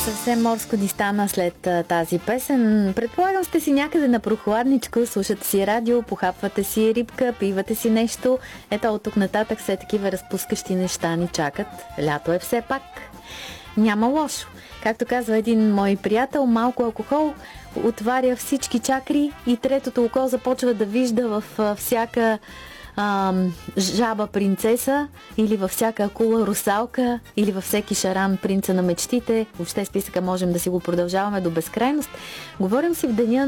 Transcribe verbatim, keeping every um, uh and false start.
Съвсем морско ни стана след а, тази песен. Предполагам, сте си някъде на прохладничко, слушате си радио, похапвате си рибка, пивате си нещо. Ето от тук нататък все такива разпускащи неща ни чакат. Лято е все пак. Няма лошо. Както казва един мой приятел, малко алкохол отваря всички чакри и третото око започва да вижда в а, всяка а, жаба принцеса или във всяка акула русалка или във всеки шаран принца на мечтите. Въобще списъка можем да си го продължаваме до безкрайност. Говорим си в деня